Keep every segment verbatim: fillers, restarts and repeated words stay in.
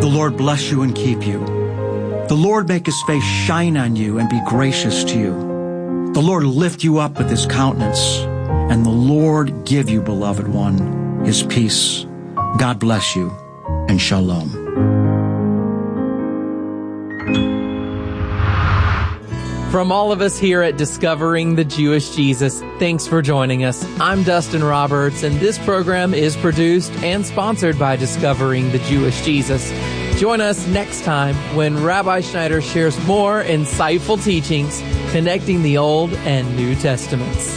The Lord bless you and keep you. The Lord make his face shine on you and be gracious to you. The Lord lift you up with his countenance, and the Lord give you, beloved one, his peace. God bless you, and shalom. From all of us here at Discovering the Jewish Jesus, thanks for joining us. I'm Dustin Roberts, and this program is produced and sponsored by Discovering the Jewish Jesus. Join us next time when Rabbi Schneider shares more insightful teachings connecting the Old and New Testaments.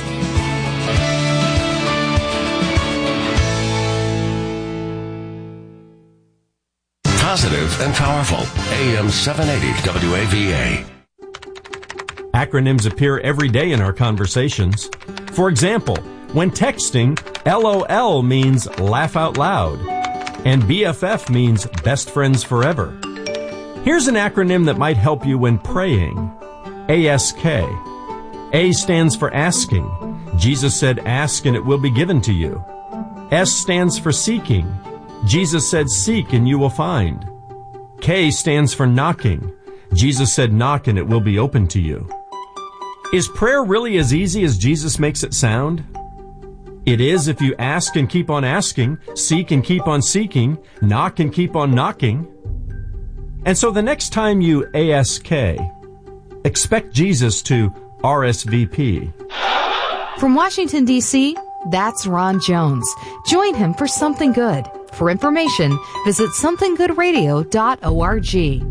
Positive and powerful. A M seven eighty W A V A. Acronyms appear every day in our conversations. For example, when texting, L O L means laugh out loud, and B F F means best friends forever. Here's an acronym that might help you when praying. A S K. A stands for asking. Jesus said, ask and it will be given to you. S stands for seeking. Jesus said, seek and you will find. K stands for knocking. Jesus said, knock and it will be open to you. Is prayer really as easy as Jesus makes it sound? It is if you ask and keep on asking, seek and keep on seeking, knock and keep on knocking. And so the next time you A S K, expect Jesus to R S V P. From Washington, D C, that's Ron Jones. Join him for Something Good. For information, visit something good radio dot org.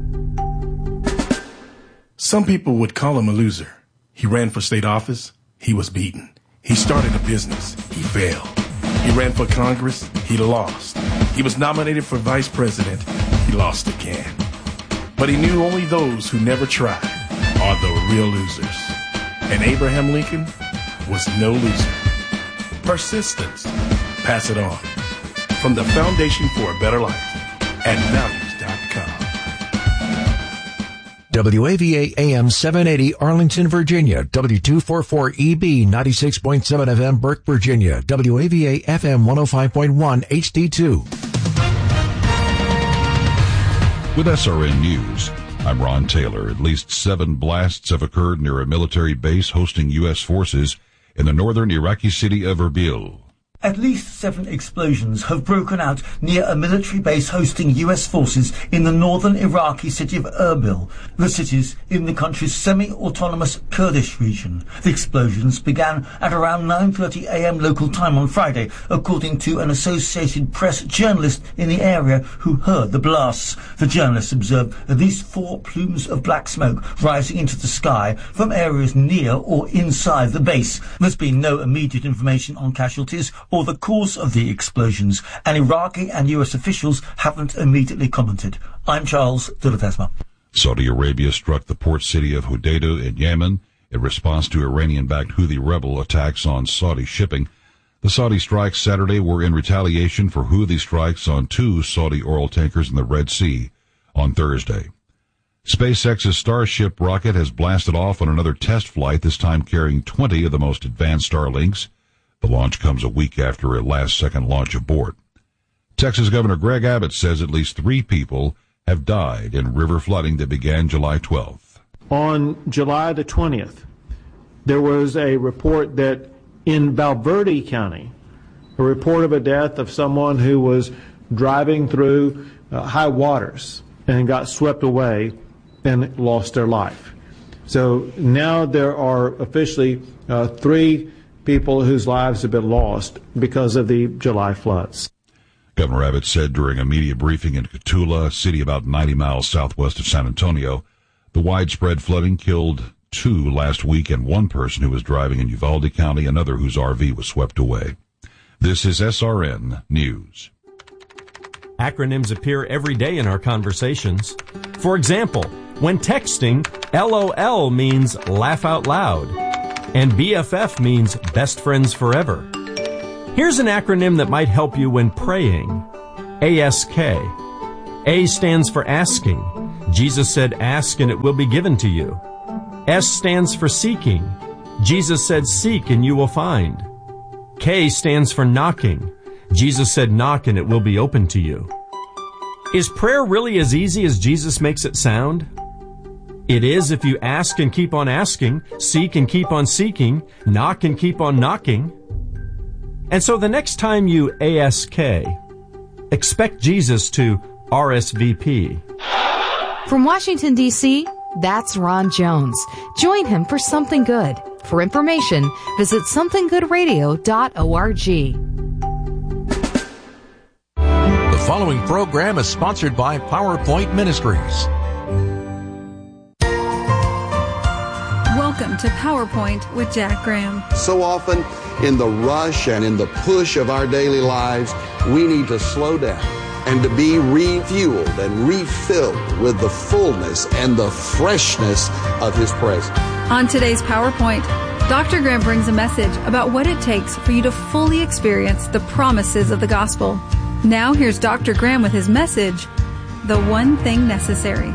Some people would call him a loser. He ran for state office. He was beaten. He started a business. He failed. He ran for Congress. He lost. He was nominated for vice president. He lost again. But he knew only those who never tried are the real losers. And Abraham Lincoln was no loser. Persistence. Pass it on. From the Foundation for a Better Life at values dot com. W A V A A M seven eighty Arlington, Virginia. W two forty-four E B ninety-six point seven F M Burke, Virginia. W A V A F M one oh five point one H D two. With S R N News, I'm Ron Taylor. At least seven blasts have occurred near a military base hosting U S forces in the northern Iraqi city of Erbil. At least seven explosions have broken out near a military base hosting U S forces in the northern Iraqi city of Erbil. The city's in the country's semi-autonomous Kurdish region. The explosions began at around nine thirty a m local time on Friday, according to an Associated Press journalist in the area who heard the blasts. The journalist observed at least four plumes of black smoke rising into the sky from areas near or inside the base. There's been no immediate information on casualties or the cause of the explosions, and Iraqi and U S officials haven't immediately commented. I'm Charles de la Tesma. Saudi Arabia struck the port city of Hodeidah in Yemen in response to Iranian-backed Houthi rebel attacks on Saudi shipping. The Saudi strikes Saturday were in retaliation for Houthi strikes on two Saudi oil tankers in the Red Sea on Thursday. SpaceX's Starship rocket has blasted off on another test flight, this time carrying twenty of the most advanced Starlinks. The launch comes a week after a last-second launch abort. Texas Governor Greg Abbott says at least three people have died in river flooding that began July twelfth. On July the twentieth, there was a report that in Valverde County, a report of a death of someone who was driving through uh, high waters and got swept away and lost their life. So now there are officially uh, three people whose lives have been lost because of the July floods. Governor Abbott said during a media briefing in Cotulla, a city about ninety miles southwest of San Antonio, the widespread flooding killed two last week and one person who was driving in Uvalde County, another whose R V was swept away. This is S R N News. Acronyms appear every day in our conversations. For example, when texting, L O L means laugh out loud, and B F F means best friends forever. Here's an acronym that might help you when praying. A S K. A stands for asking. Jesus said, ask and it will be given to you. S stands for seeking. Jesus said, seek and you will find. K stands for knocking. Jesus said, knock and it will be open to you. Is prayer really as easy as Jesus makes it sound? It is if you ask and keep on asking, seek and keep on seeking, knock and keep on knocking. And so the next time you ask, expect Jesus to R S V P. From Washington, D C, that's Ron Jones. Join him for Something Good. For information, visit something good radio dot org. The following program is sponsored by PowerPoint Ministries. Welcome to PowerPoint with Jack Graham. So often in the rush and in the push of our daily lives, we need to slow down and to be refueled and refilled with the fullness and the freshness of His presence. On today's PowerPoint, Doctor Graham brings a message about what it takes for you to fully experience the promises of the gospel. Now here's Doctor Graham with his message, The One Thing Necessary.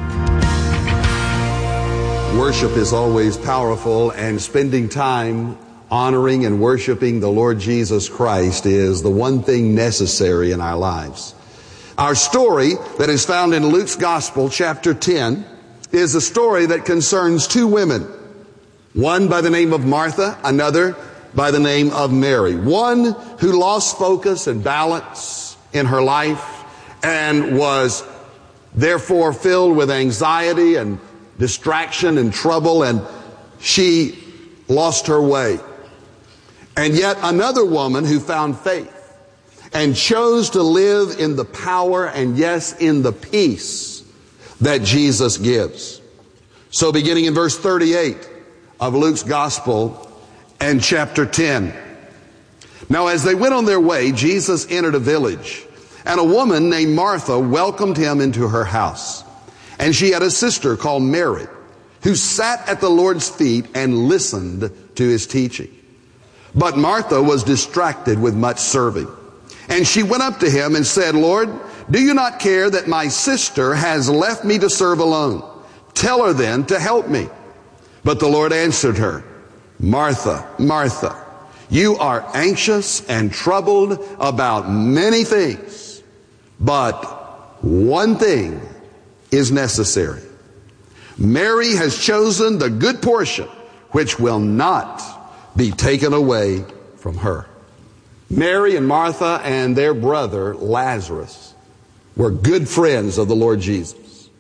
Worship is always powerful, and spending time honoring and worshiping the Lord Jesus Christ is the one thing necessary in our lives. Our story that is found in Luke's Gospel, chapter ten, is a story that concerns two women. One by the name of Martha, another by the name of Mary. One who lost focus and balance in her life and was therefore filled with anxiety and distraction and trouble, and she lost her way. And yet another woman who found faith and chose to live in the power and, yes, in the peace that Jesus gives. So beginning in verse thirty-eight of Luke's Gospel and chapter ten. Now as they went on their way, Jesus entered a village, and a woman named Martha welcomed him into her house. And she had a sister called Mary, who sat at the Lord's feet and listened to His teaching. But Martha was distracted with much serving. And she went up to Him and said, Lord, do you not care that my sister has left me to serve alone? Tell her then to help me. But the Lord answered her, Martha, Martha, you are anxious and troubled about many things, but one thing is necessary. Mary has chosen the good portion, which will not be taken away from her. Mary and Martha and their brother Lazarus were good friends of the Lord Jesus.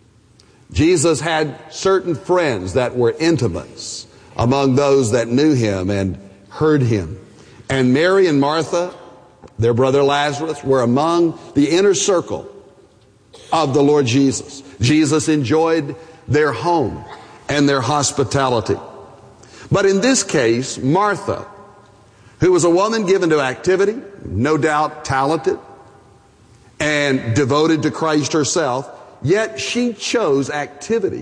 Jesus had certain friends that were intimates among those that knew Him and heard Him. And Mary and Martha, their brother Lazarus, were among the inner circle of the Lord Jesus. Jesus enjoyed their home and their hospitality. But in this case, Martha, who was a woman given to activity, no doubt talented, and devoted to Christ herself, yet she chose activity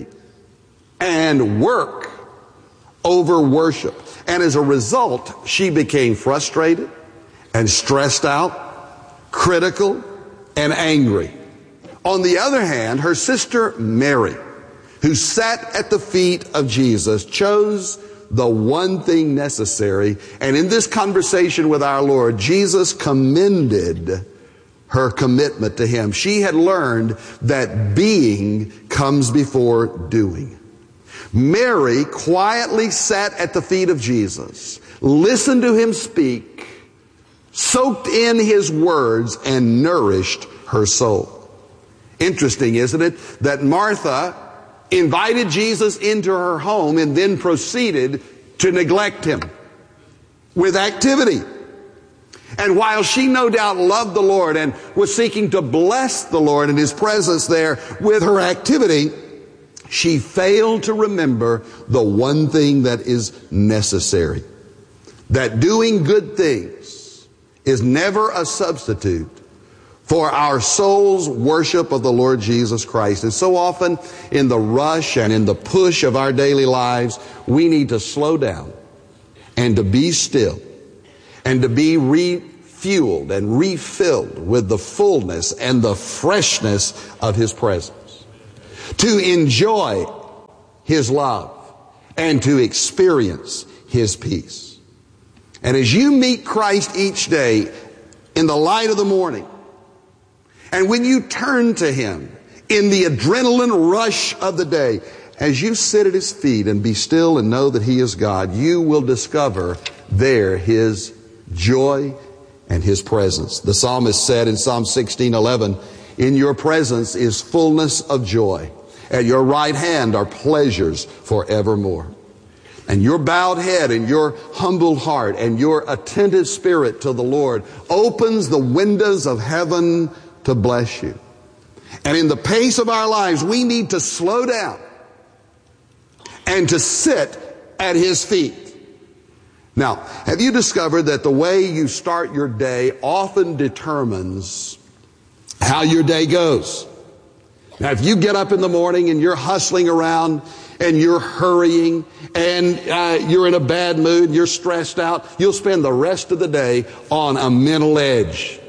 and work over worship. And as a result, she became frustrated and stressed out, critical and angry. On the other hand, her sister Mary, who sat at the feet of Jesus, chose the one thing necessary. And in this conversation with our Lord, Jesus commended her commitment to Him. She had learned that being comes before doing. Mary quietly sat at the feet of Jesus, listened to Him speak, soaked in His words, and nourished her soul. Interesting, isn't it, that Martha invited Jesus into her home and then proceeded to neglect Him with activity. And while she no doubt loved the Lord and was seeking to bless the Lord in His presence there with her activity, she failed to remember the one thing that is necessary. That doing good things is never a substitute for our soul's worship of the Lord Jesus Christ. And so often in the rush and in the push of our daily lives, we need to slow down and to be still and to be refueled and refilled with the fullness and the freshness of His presence, to enjoy His love and to experience His peace. And as you meet Christ each day in the light of the morning, And when you turn to Him in the adrenaline rush of the day, as you sit at His feet and be still and know that He is God, you will discover there His joy and His presence. The psalmist said in Psalm sixteen eleven, "In your presence is fullness of joy. At your right hand are pleasures forevermore." And your bowed head and your humbled heart and your attentive spirit to the Lord opens the windows of heaven to bless you. And in the pace of our lives, we need to slow down and to sit at His feet. Now, have you discovered that the way you start your day often determines how your day goes? Now, if you get up in the morning and you're hustling around and you're hurrying and uh, you're in a bad mood, you're stressed out, you'll spend the rest of the day on a mental edge.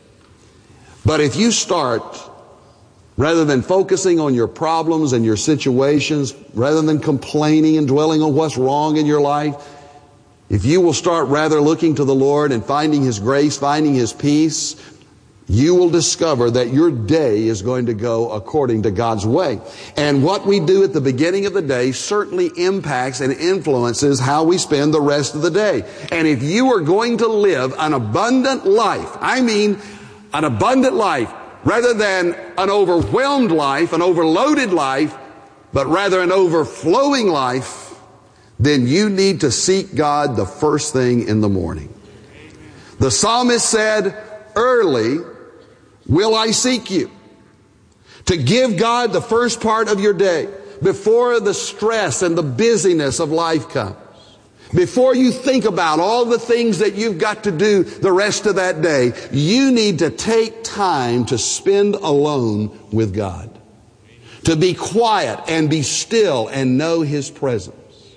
But if you start, rather than focusing on your problems and your situations, rather than complaining and dwelling on what's wrong in your life, if you will start rather looking to the Lord and finding His grace, finding His peace, you will discover that your day is going to go according to God's way. And what we do at the beginning of the day certainly impacts and influences how we spend the rest of the day. And if you are going to live an abundant life, I mean an abundant life, rather than an overwhelmed life, an overloaded life, but rather an overflowing life, then you need to seek God the first thing in the morning. The psalmist said, "Early will I seek you." To give God the first part of your day before the stress and the busyness of life comes. Before you think about all the things that you've got to do the rest of that day, you need to take time to spend alone with God. To be quiet and be still and know His presence.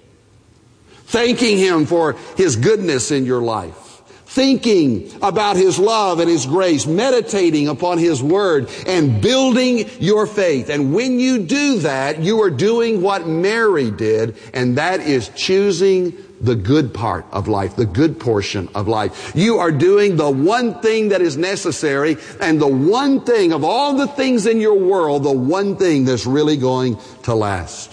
Thanking Him for His goodness in your life. Thinking about His love and His grace, meditating upon His Word, and building your faith. And when you do that, you are doing what Mary did, and that is choosing the good part of life, the good portion of life. You are doing the one thing that is necessary, and the one thing of all the things in your world, the one thing that's really going to last.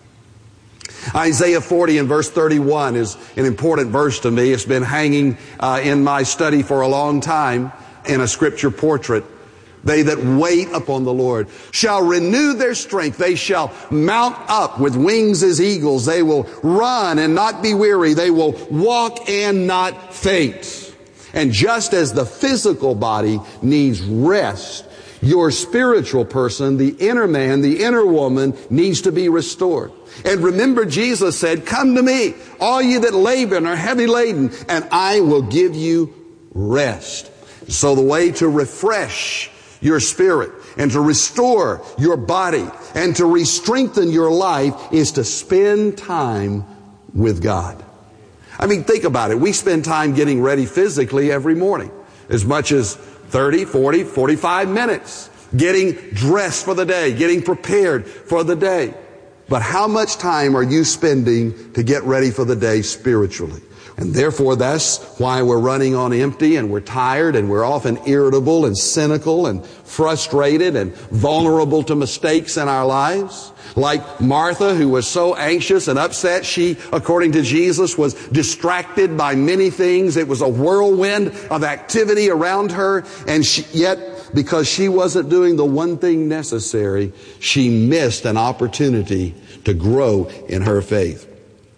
Isaiah forty and verse thirty-one is an important verse to me. It's been hanging uh, in my study for a long time in a scripture portrait. They that wait upon the Lord shall renew their strength. They shall mount up with wings as eagles. They will run and not be weary. They will walk and not faint. And just as the physical body needs rest, your spiritual person, the inner man, the inner woman, needs to be restored. And remember, Jesus said, "Come to me, all you that labor and are heavy laden, and I will give you rest." So the way to refresh your spirit and to restore your body and to re-strengthen your life is to spend time with God. I mean, think about it. We spend time getting ready physically every morning, as much as thirty, forty, forty-five minutes, getting dressed for the day, getting prepared for the day. But how much time are you spending to get ready for the day spiritually? And therefore, that's why we're running on empty, and we're tired, and we're often irritable and cynical and frustrated and vulnerable to mistakes in our lives. Like Martha, who was so anxious and upset, she, according to Jesus, was distracted by many things. It was a whirlwind of activity around her, and she, yet because she wasn't doing the one thing necessary, she missed an opportunity to grow in her faith.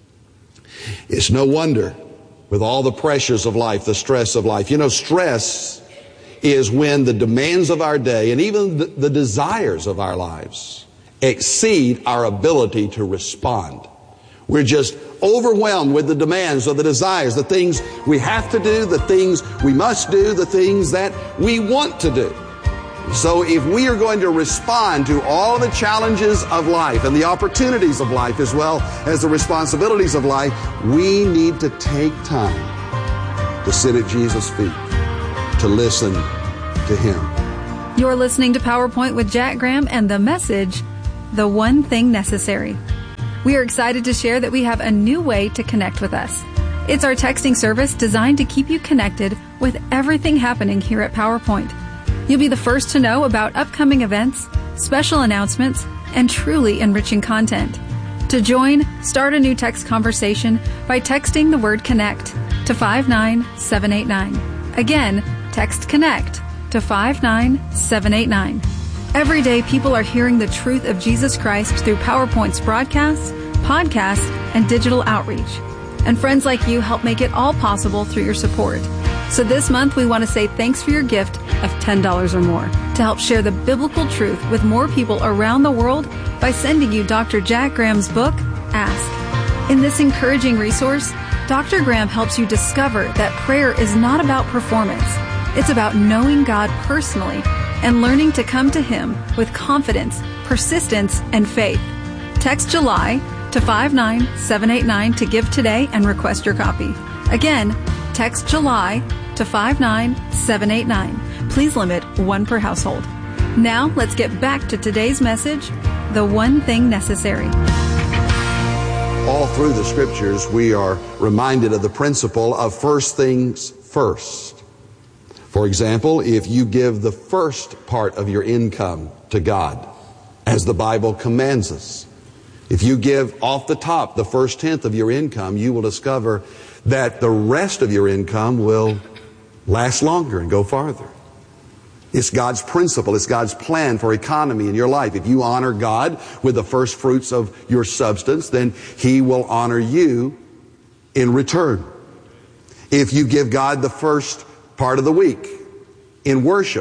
It's no wonder, with all the pressures of life, the stress of life. You know, stress is when the demands of our day and even the, the desires of our lives exceed our ability to respond. We're just overwhelmed with the demands of the desires, the things we have to do, the things we must do, the things that we want to do. So if we are going to respond to all the challenges of life and the opportunities of life as well as the responsibilities of life, we need to take time to sit at Jesus' feet, to listen to Him. You're listening to PowerPoint with Jack Graham and the message, The One Thing Necessary. We are excited to share that we have a new way to connect with us. It's our texting service designed to keep you connected with everything happening here at PowerPoint. You'll be the first to know about upcoming events, special announcements, and truly enriching content. To join, start a new text conversation by texting the word CONNECT to five nine seven eight nine. Again, text CONNECT to five nine seven eight nine. Every day, people are hearing the truth of Jesus Christ through PowerPoint's broadcasts, podcasts, and digital outreach. And friends like you help make it all possible through your support. So this month, we want to say thanks for your gift of ten dollars or more to help share the biblical truth with more people around the world by sending you Doctor Jack Graham's book, Ask. In this encouraging resource, Doctor Graham helps you discover that prayer is not about performance. It's about knowing God personally and learning to come to Him with confidence, persistence, and faith. Text July to five nine seven eight nine to give today and request your copy. Again, text July to five nine seven eight nine. Please limit one per household. Now, let's get back to today's message, The One Thing Necessary. All through the Scriptures, we are reminded of the principle of first things first. For example, if you give the first part of your income to God, as the Bible commands us, if you give off the top the first tenth of your income, you will discover that the rest of your income will last longer and go farther. It's God's principle. It's God's plan for economy in your life. If you honor God with the first fruits of your substance, then He will honor you in return. If you give God the first part of the week in worship,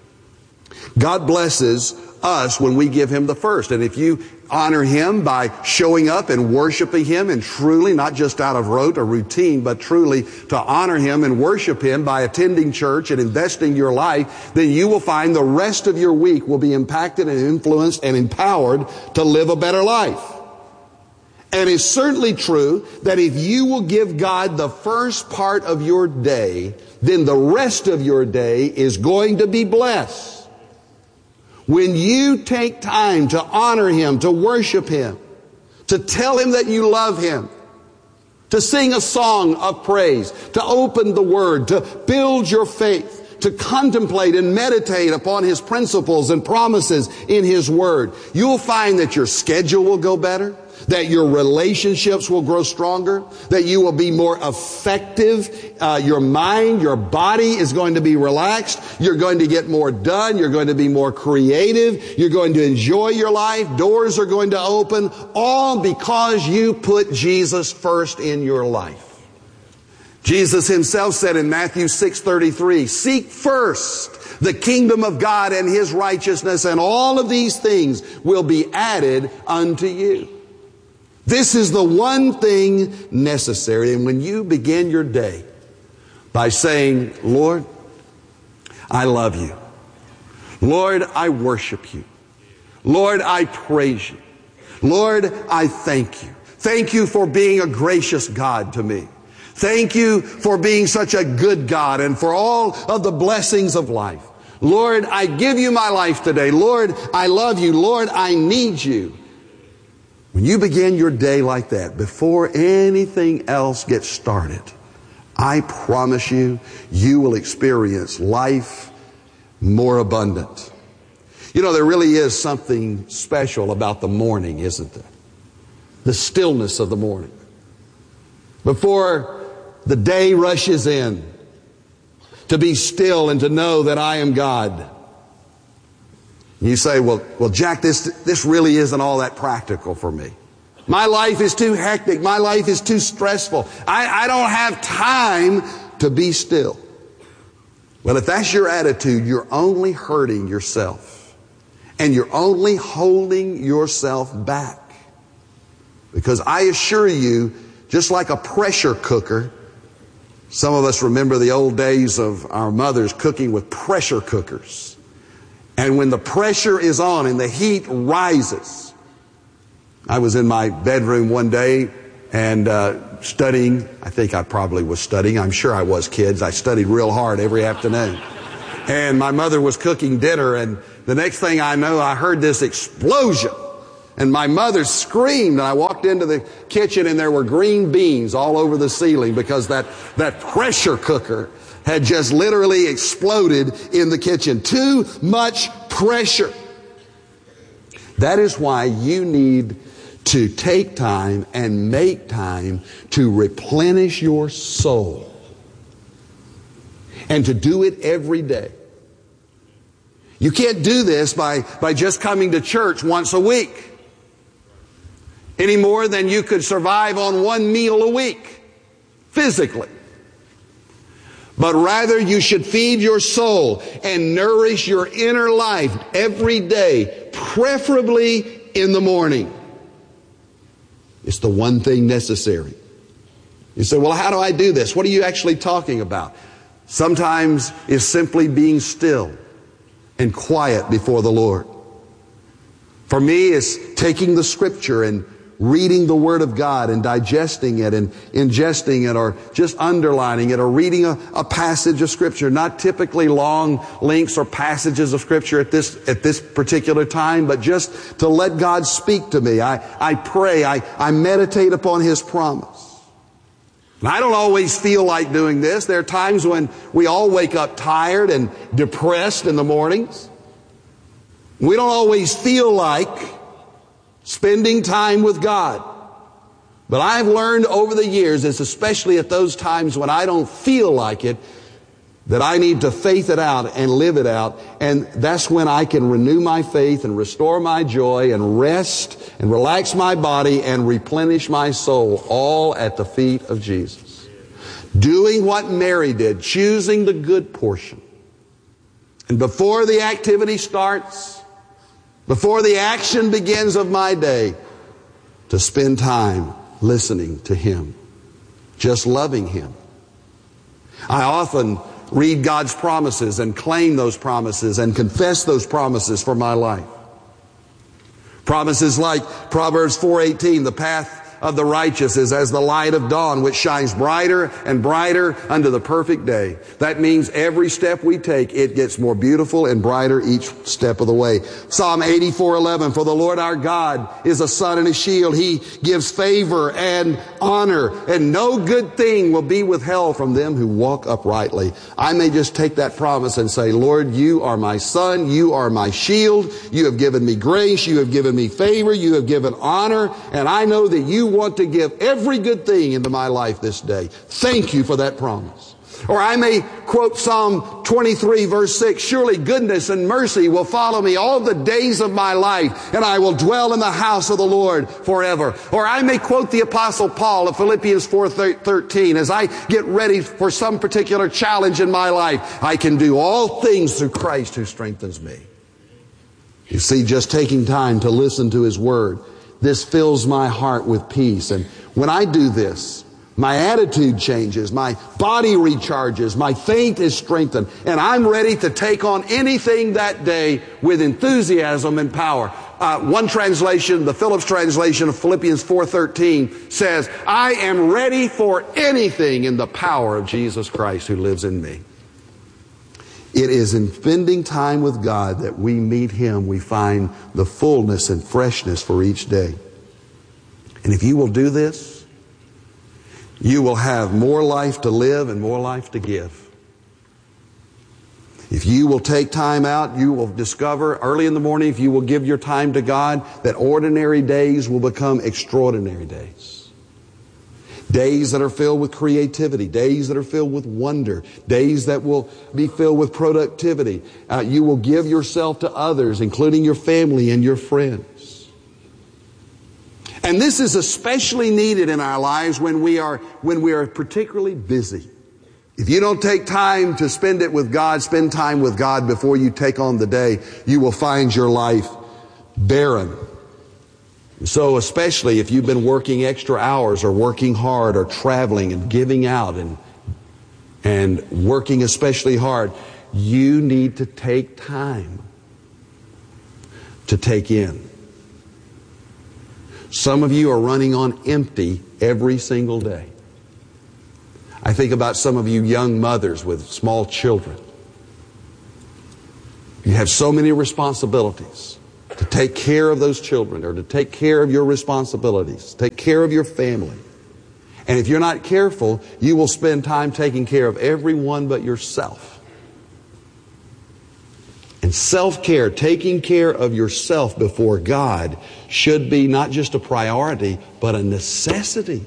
God blesses us when we give Him the first. And if you honor Him by showing up and worshiping Him, and truly, not just out of rote or routine, but truly to honor Him and worship Him by attending church and investing your life, then you will find the rest of your week will be impacted and influenced and empowered to live a better life. And it's certainly true that if you will give God the first part of your day, then the rest of your day is going to be blessed. When you take time to honor Him, to worship Him, to tell Him that you love Him, to sing a song of praise, to open the Word, to build your faith, to contemplate and meditate upon His principles and promises in His Word, you'll find that your schedule will go better, that your relationships will grow stronger, that you will be more effective. Uh, your mind, your body is going to be relaxed. You're going to get more done. You're going to be more creative. You're going to enjoy your life. Doors are going to open, all because you put Jesus first in your life. Jesus Himself said in Matthew six thirty-three, "Seek first the kingdom of God and His righteousness, and all of these things will be added unto you." This is the one thing necessary. And when you begin your day by saying, "Lord, I love you. Lord, I worship you. Lord, I praise you. Lord, I thank you. Thank you for being a gracious God to me. Thank you for being such a good God and for all of the blessings of life. Lord, I give you my life today. Lord, I love you. Lord, I need you." When you begin your day like that, before anything else gets started, I promise you, you will experience life more abundant. You know, there really is something special about the morning, isn't there? The stillness of the morning. Before the day rushes in, to be still and to know that I am God. You say, well, well, Jack, this, this really isn't all that practical for me. My life is too hectic. My life is too stressful. I, I don't have time to be still. Well, if that's your attitude, you're only hurting yourself. And you're only holding yourself back. Because I assure you, just like a pressure cooker, some of us remember the old days of our mothers cooking with pressure cookers. And when the pressure is on and the heat rises. I was in my bedroom one day and uh, studying. I think I probably was studying. I'm sure I was, kids. I studied real hard every afternoon. And my mother was cooking dinner, and the next thing I know, I heard this explosion. And my mother screamed, and I walked into the kitchen, and there were green beans all over the ceiling because that, that pressure cooker had just literally exploded in the kitchen. Too much pressure. That is why you need to take time and make time to replenish your soul. And to do it every day. You can't do this by, by just coming to church once a week. Any more than you could survive on one meal a week, physically. But rather you should feed your soul and nourish your inner life every day, preferably in the morning. It's the one thing necessary. You say, well, how do I do this? What are you actually talking about? Sometimes it's simply being still and quiet before the Lord. For me, it's taking the Scripture and reading the Word of God and digesting it and ingesting it, or just underlining it, or reading a, a passage of Scripture. Not typically long links or passages of Scripture at this at this particular time, but just to let God speak to me. I, I pray, I, I meditate upon His promise. And I don't always feel like doing this. There are times when we all wake up tired and depressed in the mornings. We don't always feel like spending time with God. But I've learned over the years, it's especially at those times when I don't feel like it, that I need to faith it out and live it out. And that's when I can renew my faith and restore my joy and rest and relax my body and replenish my soul, all at the feet of Jesus. Doing what Mary did, choosing the good portion. And before the activity starts, before the action begins of my day, to spend time listening to Him, just loving Him. I often read God's promises and claim those promises and confess those promises for my life. Promises like Proverbs four eighteen, the path of the righteous is as the light of dawn, which shines brighter and brighter unto the perfect day. That means every step we take, it gets more beautiful and brighter each step of the way. Psalm eighty-four eleven, for the Lord our God is a sun and a shield. He gives favor and honor, and no good thing will be withheld from them who walk uprightly. I may just take that promise and say, Lord, you are my sun, you are my shield, you have given me grace, you have given me favor, you have given honor, and I know that you want to give every good thing into my life this day. Thank you for that promise. Or I may quote Psalm twenty-three verse six, surely goodness and mercy will follow me all the days of my life, and I will dwell in the house of the Lord forever. Or I may quote the Apostle Paul of Philippians four thirteen, as I get ready for some particular challenge in my life, I can do all things through Christ who strengthens me. You see, just taking time to listen to His Word, this fills my heart with peace. And when I do this, my attitude changes, my body recharges, my faith is strengthened, and I'm ready to take on anything that day with enthusiasm and power. Uh, one translation, the Phillips translation of Philippians four thirteen says, I am ready for anything in the power of Jesus Christ who lives in me. It is in spending time with God that we meet Him. We find the fullness and freshness for each day. And if you will do this, you will have more life to live and more life to give. If you will take time out, you will discover early in the morning, if you will give your time to God, that ordinary days will become extraordinary days. Days that are filled with creativity, days that are filled with wonder, days that will be filled with productivity. Uh, you will give yourself to others, including your family and your friends. And this is especially needed in our lives when we are, when we are particularly busy. If you don't take time to spend it with God, spend time with God before you take on the day, you will find your life barren. So especially if you've been working extra hours or working hard or traveling and giving out and, and working especially hard, you need to take time to take in. Some of you are running on empty every single day. I think about some of you young mothers with small children. You have so many responsibilities to take care of those children, or to take care of your responsibilities, take care of your family. And if you're not careful, you will spend time taking care of everyone but yourself. And self-care, taking care of yourself before God, should be not just a priority, but a necessity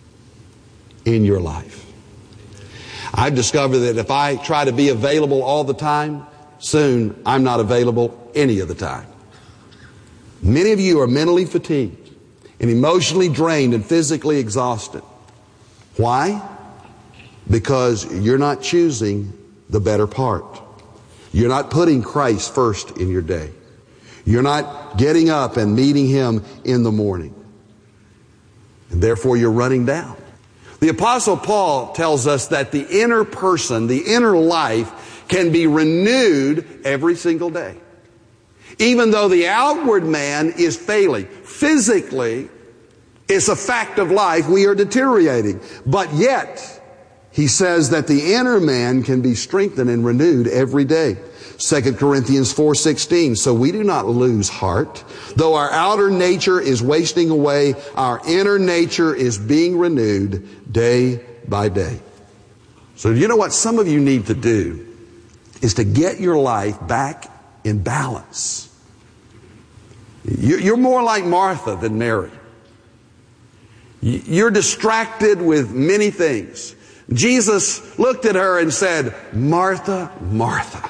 in your life. I've discovered that if I try to be available all the time, soon I'm not available any of the time. Many of you are mentally fatigued and emotionally drained and physically exhausted. Why? Because you're not choosing the better part. You're not putting Christ first in your day. You're not getting up and meeting Him in the morning. And therefore you're running down. The Apostle Paul tells us that the inner person, the inner life, can be renewed every single day. Even though the outward man is failing. Physically, it's a fact of life. We are deteriorating. But yet, he says that the inner man can be strengthened and renewed every day. Second Corinthians four sixteen. So we do not lose heart. Though our outer nature is wasting away, our inner nature is being renewed day by day. So you know what some of you need to do is to get your life back in balance. You're more like Martha than Mary. You're distracted with many things. Jesus looked at her and said, Martha, Martha.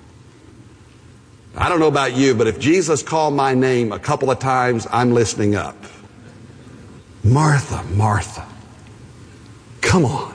I don't know about you, but if Jesus called my name a couple of times, I'm listening up. Martha, Martha. Come on.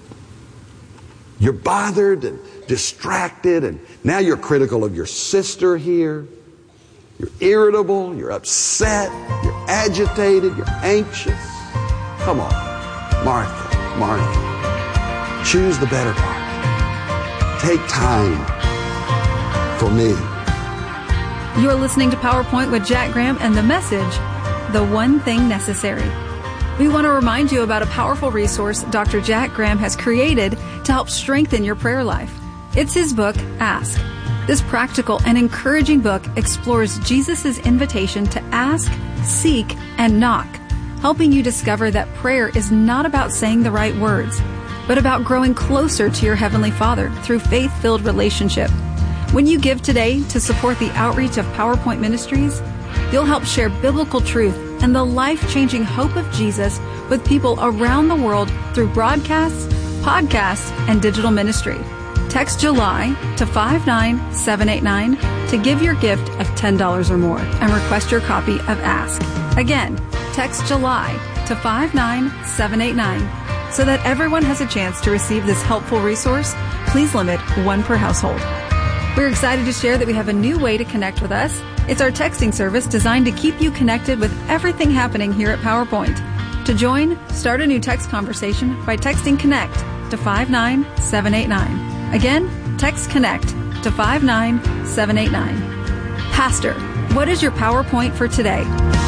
You're bothered and distracted, and now you're critical of your sister here. You're irritable, you're upset, you're agitated, you're anxious. Come on, Martha, Martha. Choose the better part. Take time for me. You're listening to PowerPoint with Jack Graham and the message, The One Thing Necessary. We want to remind you about a powerful resource Doctor Jack Graham has created to help strengthen your prayer life. It's his book, Ask. This practical and encouraging book explores Jesus' invitation to ask, seek, and knock, helping you discover that prayer is not about saying the right words, but about growing closer to your Heavenly Father through faith-filled relationship. When you give today to support the outreach of PowerPoint Ministries, you'll help share biblical truth and the life-changing hope of Jesus with people around the world through broadcasts, podcasts, and digital ministry. Text July to five nine seven eight nine to give your gift of ten dollars or more and request your copy of Ask. Again, text July to five nine seven eight nine. So that everyone has a chance to receive this helpful resource, please limit one per household. We're excited to share that we have a new way to connect with us. It's our texting service designed to keep you connected with everything happening here at PowerPoint. To join, start a new text conversation by texting CONNECT to five nine seven eight nine. Again, text CONNECT to five nine seven eight nine. Pastor, what is your PowerPoint for today?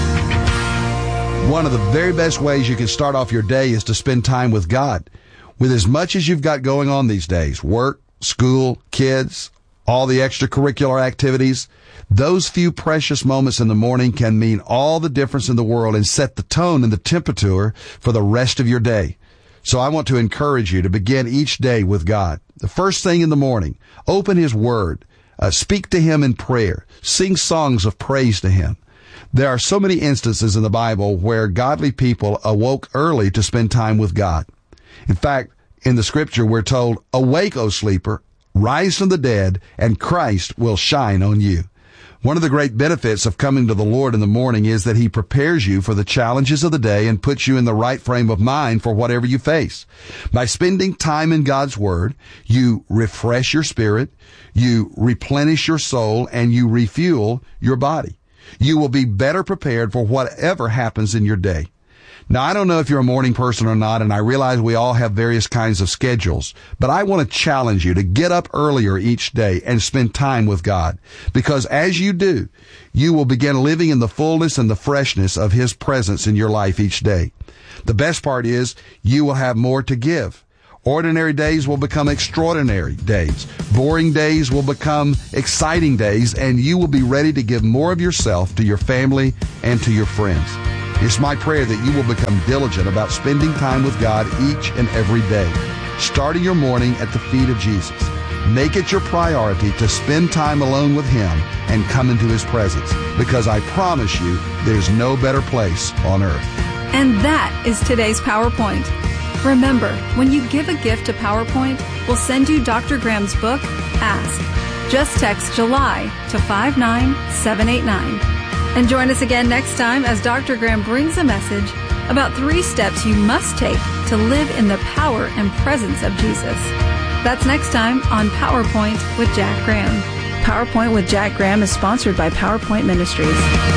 One of the very best ways you can start off your day is to spend time with God. With as much as you've got going on these days, work, school, kids, all the extracurricular activities, those few precious moments in the morning can mean all the difference in the world and set the tone and the temperature for the rest of your day. So I want to encourage you to begin each day with God. The first thing in the morning, open His Word, uh, speak to Him in prayer, sing songs of praise to Him. There are so many instances in the Bible where godly people awoke early to spend time with God. In fact, in the Scripture we're told, "Awake, O sleeper, rise from the dead, and Christ will shine on you." One of the great benefits of coming to the Lord in the morning is that He prepares you for the challenges of the day and puts you in the right frame of mind for whatever you face. By spending time in God's Word, you refresh your spirit, you replenish your soul, and you refuel your body. You will be better prepared for whatever happens in your day. Now, I don't know if you're a morning person or not, and I realize we all have various kinds of schedules, but I want to challenge you to get up earlier each day and spend time with God, because as you do, you will begin living in the fullness and the freshness of His presence in your life each day. The best part is you will have more to give. Ordinary days will become extraordinary days. Boring days will become exciting days, and you will be ready to give more of yourself to your family and to your friends. It's my prayer that you will become diligent about spending time with God each and every day, starting your morning at the feet of Jesus. Make it your priority to spend time alone with Him and come into His presence, because I promise you there's no better place on earth. And that is today's PowerPoint. Remember, when you give a gift to PowerPoint, we'll send you Doctor Graham's book, Ask. Just text July to five nine seven eight nine. And join us again next time as Doctor Graham brings a message about three steps you must take to live in the power and presence of Jesus. That's next time on PowerPoint with Jack Graham. PowerPoint with Jack Graham is sponsored by PowerPoint Ministries.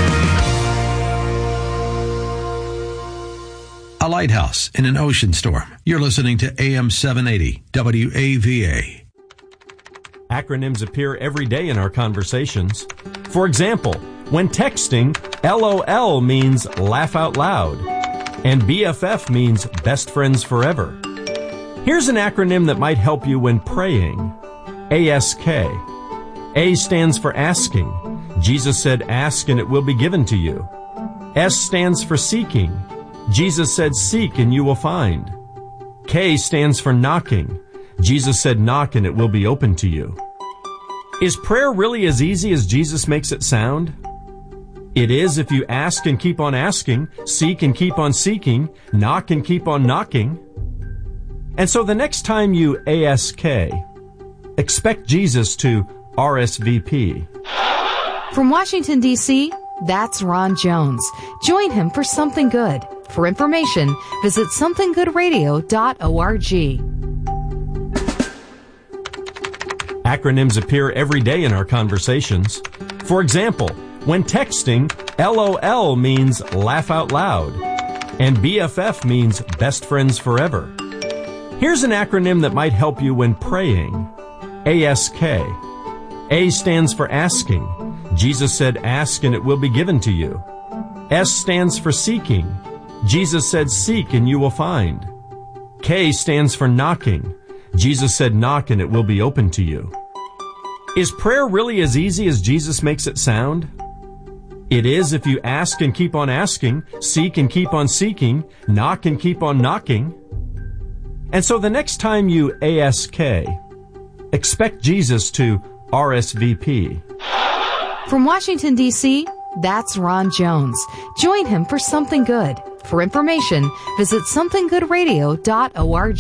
A lighthouse in an ocean storm. You're listening to A M seven eighty W A V A. Acronyms appear every day in our conversations. For example, when texting, LOL means laugh out loud, and B F F means best friends forever. Here's an acronym that might help you when praying. A S K. A stands for asking. Jesus said, ask and it will be given to you. S stands for seeking. Jesus said, seek and you will find. K stands for knocking. Jesus said, knock and it will be open to you. Is prayer really as easy as Jesus makes it sound? It is if you ask and keep on asking, seek and keep on seeking, knock and keep on knocking. And so the next time you A S K, expect Jesus to R S V P. From Washington, D C, that's Ron Jones. Join him for Something Good. For information, visit something good radio dot org. Acronyms appear every day in our conversations. For example, when texting, LOL means laugh out loud, and B F F means best friends forever. Here's an acronym that might help you when praying. A S K. A stands for asking. Jesus said, ask and it will be given to you. S stands for seeking. Jesus said, seek and you will find. K stands for knocking. Jesus said, knock and it will be open to you. Is prayer really as easy as Jesus makes it sound? It is if you ask and keep on asking, seek and keep on seeking, knock and keep on knocking. And so the next time you A S K, expect Jesus to R S V P. From Washington, D C, that's Ron Jones. Join him for Something Good. For information, visit something good radio dot org.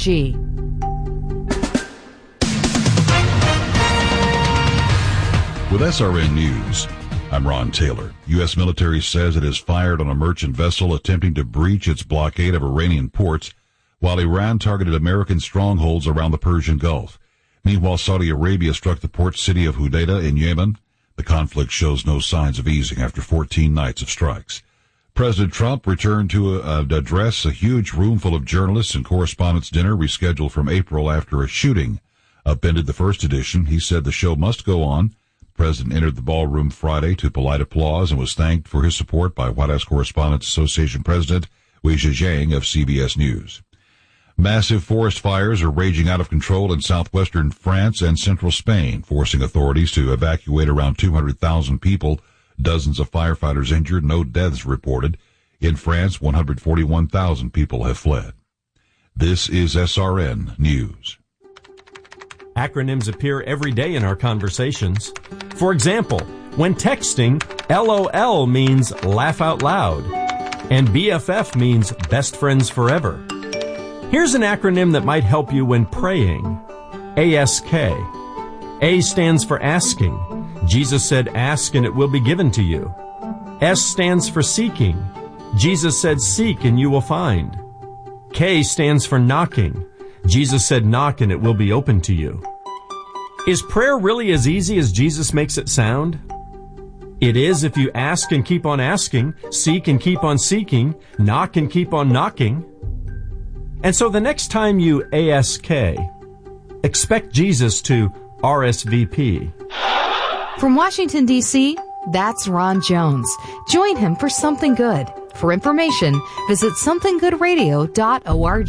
With S R N News, I'm Ron Taylor. U S military says it has fired on a merchant vessel attempting to breach its blockade of Iranian ports, while Iran targeted American strongholds around the Persian Gulf. Meanwhile, Saudi Arabia struck the port city of Hudaydah in Yemen. The conflict shows no signs of easing after fourteen nights of strikes. President Trump returned to uh, address a huge room full of journalists and correspondents' dinner rescheduled from April after a shooting upended the first edition. He said the show must go on. The president entered the ballroom Friday to polite applause and was thanked for his support by White House Correspondents Association President Wei Zhejiang of C B S News. Massive forest fires are raging out of control in southwestern France and central Spain, forcing authorities to evacuate around two hundred thousand people. Dozens of firefighters injured, no deaths reported. In France, one hundred forty-one thousand people have fled. This is S R N News. Acronyms appear every day in our conversations. For example, when texting, LOL means laugh out loud, and B F F means best friends forever. Here's an acronym that might help you when praying. A S K. A stands for asking. Jesus said, ask and it will be given to you. S stands for seeking. Jesus said, seek and you will find. K stands for knocking. Jesus said, knock and it will be open to you. Is prayer really as easy as Jesus makes it sound? It is if you ask and keep on asking, seek and keep on seeking, knock and keep on knocking. And so the next time you A S K, expect Jesus to R S V P. From Washington, D C, that's Ron Jones. Join him for Something Good. For information, visit something good radio dot org.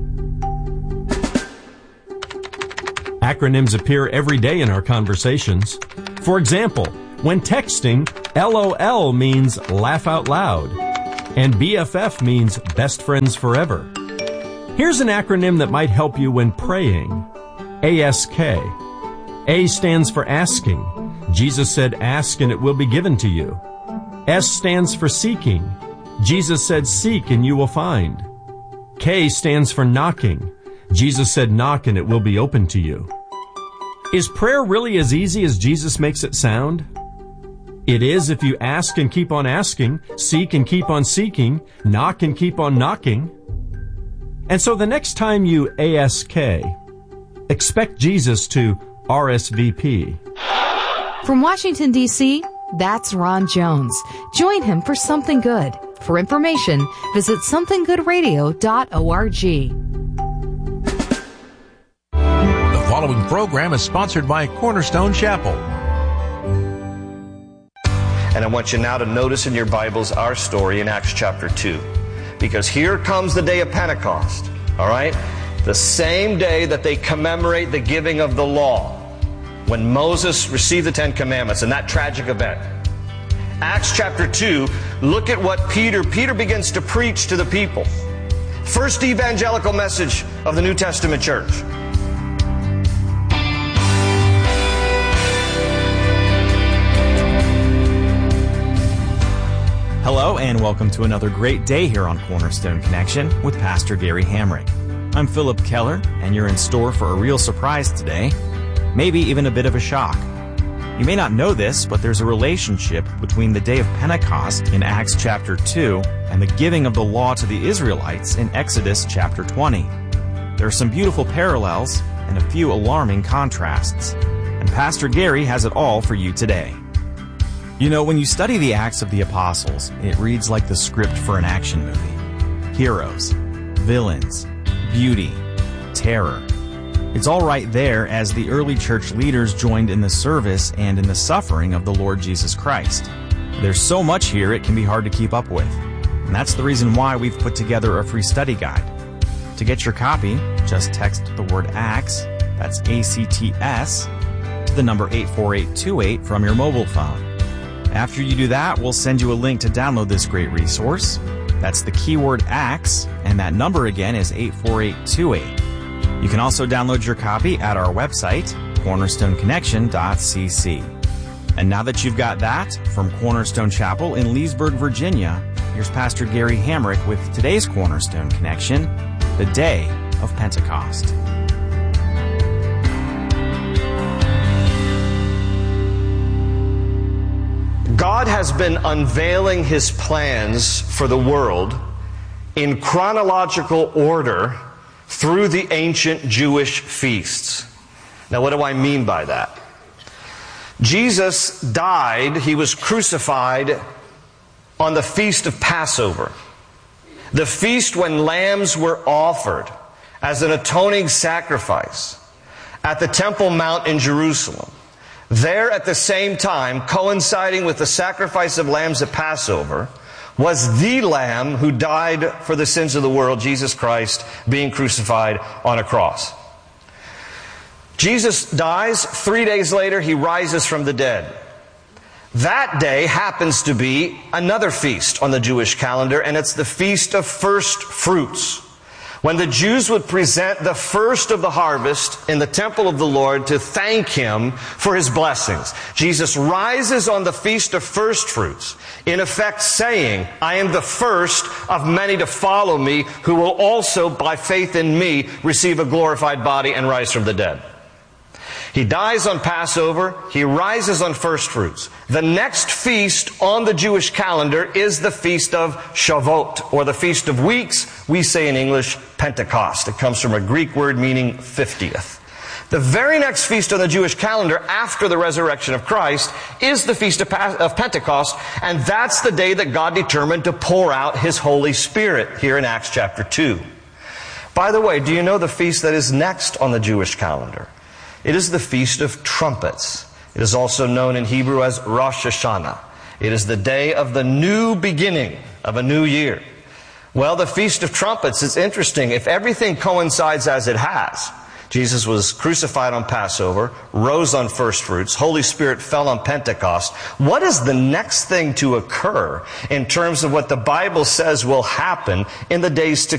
Acronyms appear every day in our conversations. For example, when texting, LOL means laugh out loud, And B F F means best friends forever. Here's an acronym that might help you when praying. A S K. A stands for asking. Jesus said, ask and it will be given to you. S stands for seeking. Jesus said, seek and you will find. K stands for knocking. Jesus said, knock and it will be open to you. Is prayer really as easy as Jesus makes it sound? It is if you ask and keep on asking, seek and keep on seeking, knock and keep on knocking. And so the next time you A S K, expect Jesus to R S V P. From Washington, D C, that's Ron Jones. Join him for Something Good. For information, visit something good radio dot org. The following program is sponsored by Cornerstone Chapel. And I want you now to notice in your Bibles our story in Acts chapter two. Because here comes the day of Pentecost, all right? The same day that they commemorate the giving of the law, when Moses received the Ten Commandments and that tragic event. Acts chapter two, look at what Peter, Peter begins to preach to the people. First evangelical message of the New Testament church. Hello and welcome to another great day here on Cornerstone Connection with Pastor Gary Hamrick. I'm Philip Keller, and you're in store for a real surprise today, maybe even a bit of a shock. You may not know this, but there's a relationship between the day of Pentecost in Acts chapter two and the giving of the law to the Israelites in Exodus chapter twenty. There are some beautiful parallels and a few alarming contrasts, and Pastor Gary has it all for you today. You know, when you study the Acts of the Apostles, it reads like the script for an action movie. Heroes, villains, beauty, terror. It's all right there as the early church leaders joined in the service and in the suffering of the Lord Jesus Christ. There's so much here it can be hard to keep up with. And that's the reason why we've put together a free study guide. To get your copy, just text the word ACTS, that's A C T S, to the number eight four eight two eight from your mobile phone. After you do that, we'll send you a link to download this great resource. That's the keyword ACTS, and that number again is eight four eight two eight. You can also download your copy at our website, cornerstone connection dot c c. And now that you've got that, from Cornerstone Chapel in Leesburg, Virginia, here's Pastor Gary Hamrick with today's Cornerstone Connection, the day of Pentecost. God has been unveiling His plans for the world in chronological order through the ancient Jewish feasts. Now, what do I mean by that? Jesus died, He was crucified on the feast of Passover, the feast when lambs were offered as an atoning sacrifice at the Temple Mount in Jerusalem. There at the same time, coinciding with the sacrifice of lambs at Passover, was the Lamb who died for the sins of the world, Jesus Christ, being crucified on a cross. Jesus dies. Three days later, He rises from the dead. That day happens to be another feast on the Jewish calendar, and it's the Feast of First Fruits, when the Jews would present the first of the harvest in the temple of the Lord to thank Him for His blessings. Jesus rises on the Feast of First Fruits, in effect saying, I am the first of many to follow me, who will also, by faith in me, receive a glorified body and rise from the dead. He dies on Passover. He rises on First Fruits. The next feast on the Jewish calendar is the Feast of Shavuot, or the Feast of Weeks. We say in English, Pentecost. It comes from a Greek word meaning fiftieth. The very next feast on the Jewish calendar after the resurrection of Christ is the Feast of Pentecost, and that's the day that God determined to pour out His Holy Spirit here in Acts chapter two. By the way, do you know the feast that is next on the Jewish calendar? It is the Feast of Trumpets. It is also known in Hebrew as Rosh Hashanah. It is the day of the new beginning of a new year. Well, the Feast of Trumpets is interesting. If everything coincides as it has, Jesus was crucified on Passover, rose on first fruits, Holy Spirit fell on Pentecost. What is the next thing to occur in terms of what the Bible says will happen in the days to